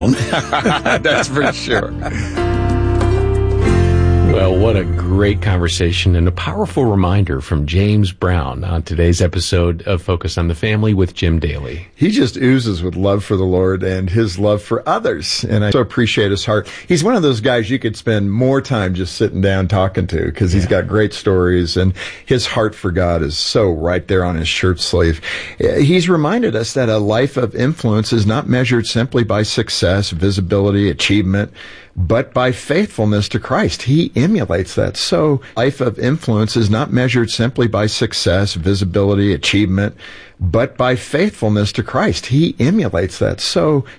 That's for sure. Well, what a great conversation and a powerful reminder from James Brown on today's episode of Focus on the Family with Jim Daly. He just oozes with love for the Lord and his love for others. And I so appreciate his heart. He's one of those guys you could spend more time just sitting down talking to because he's got great stories and his heart for God is so right there on his shirt sleeve. He's reminded us that a life of influence is not measured simply by success, visibility, achievement, but by faithfulness to Christ. He emulates that. So life of influence is not measured simply by success, visibility, achievement, but by faithfulness to Christ. He emulates that. So